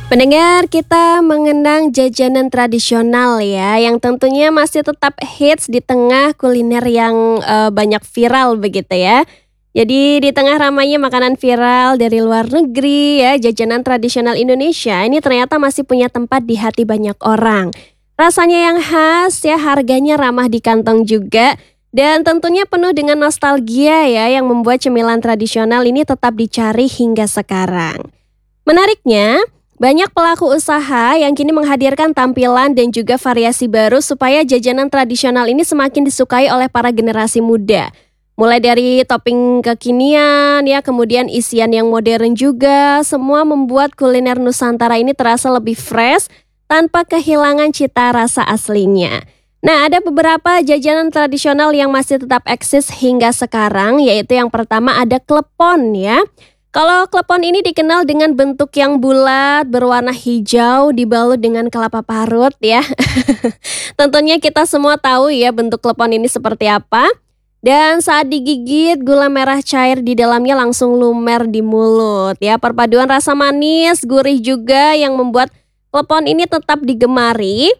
Pendengar, kita mengenang jajanan tradisional ya, yang tentunya masih tetap hits di tengah kuliner yang banyak viral begitu ya. Jadi di tengah ramainya makanan viral dari luar negeri ya, jajanan tradisional Indonesia ini ternyata masih punya tempat di hati banyak orang. Rasanya yang khas ya, harganya ramah di kantong juga, dan tentunya penuh dengan nostalgia ya, yang membuat cemilan tradisional ini tetap dicari hingga sekarang. Menariknya, banyak pelaku usaha yang kini menghadirkan tampilan dan juga variasi baru supaya jajanan tradisional ini semakin disukai oleh para generasi muda. Mulai dari topping kekinian ya, kemudian isian yang modern juga, semua membuat kuliner Nusantara ini terasa lebih fresh tanpa kehilangan cita rasa aslinya. Nah, ada beberapa jajanan tradisional yang masih tetap eksis hingga sekarang, yaitu yang pertama ada klepon ya. Kalau klepon ini dikenal dengan bentuk yang bulat, berwarna hijau, dibalut dengan kelapa parut ya. Tentunya kita semua tahu ya bentuk klepon ini seperti apa. Dan saat digigit, gula merah cair di dalamnya langsung lumer di mulut ya. Perpaduan rasa manis, gurih juga yang membuat klepon ini tetap digemari.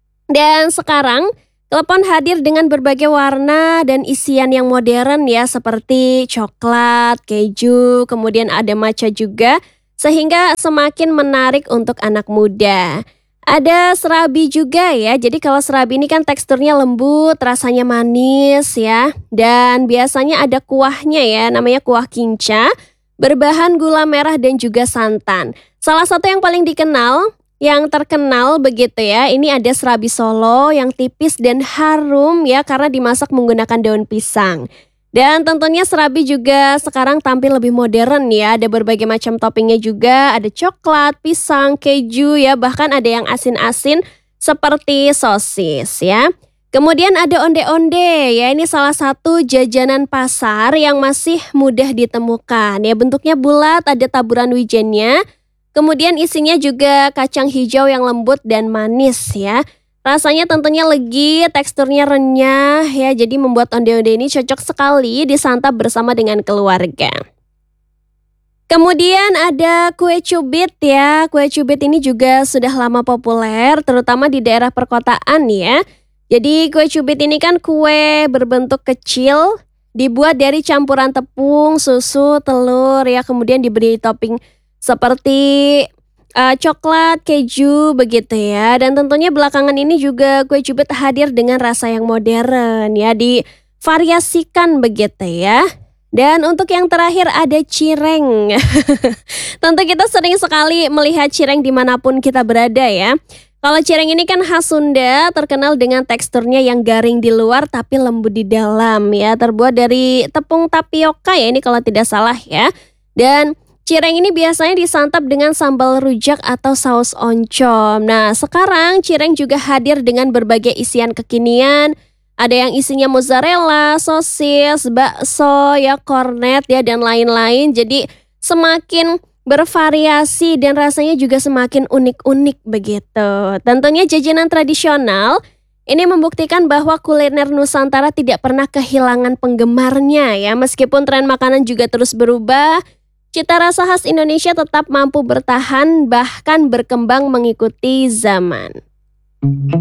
Dan sekarang klepon hadir dengan berbagai warna dan isian yang modern ya, seperti coklat, keju, kemudian ada matcha juga, sehingga semakin menarik untuk anak muda. Ada serabi juga ya, jadi kalau serabi ini kan teksturnya lembut, rasanya manis ya, dan biasanya ada kuahnya ya, namanya kuah kinca, berbahan gula merah dan juga santan. Salah satu yang paling dikenal, yang terkenal begitu ya, ini ada serabi Solo yang tipis dan harum ya karena dimasak menggunakan daun pisang. Dan tentunya serabi juga sekarang tampil lebih modern ya, ada berbagai macam toppingnya juga, ada coklat, pisang, keju ya, bahkan ada yang asin-asin seperti sosis ya. Kemudian ada onde-onde ya, ini salah satu jajanan pasar yang masih mudah ditemukan ya, bentuknya bulat, ada taburan wijennya. Kemudian isinya juga kacang hijau yang lembut dan manis ya. Rasanya tentunya legit, teksturnya renyah ya. Jadi membuat onde-onde ini cocok sekali disantap bersama dengan keluarga. Kemudian ada kue cubit ya. Kue cubit ini juga sudah lama populer, terutama di daerah perkotaan ya. Jadi kue cubit ini kan kue berbentuk kecil, dibuat dari campuran tepung, susu, telur ya. Kemudian diberi topping seperti coklat, keju begitu ya. Dan tentunya belakangan ini juga kue cubit hadir dengan rasa yang modern ya, divariasikan begitu ya. Dan untuk yang terakhir ada cireng. Tentu kita sering sekali melihat cireng dimanapun kita berada ya. Kalau cireng ini kan khas Sunda, terkenal dengan teksturnya yang garing di luar tapi lembut di dalam ya. Terbuat dari tepung tapioka ya, ini kalau tidak salah ya. Dan cireng ini biasanya disantap dengan sambal rujak atau saus oncom. Nah, sekarang cireng juga hadir dengan berbagai isian kekinian. Ada yang isinya mozzarella, sosis, bakso, ya kornet ya, dan lain-lain. Jadi semakin bervariasi dan rasanya juga semakin unik-unik begitu. Tentunya jajanan tradisional ini membuktikan bahwa kuliner Nusantara tidak pernah kehilangan penggemarnya ya. Meskipun tren makanan juga terus berubah, cita rasa khas Indonesia tetap mampu bertahan bahkan berkembang mengikuti zaman.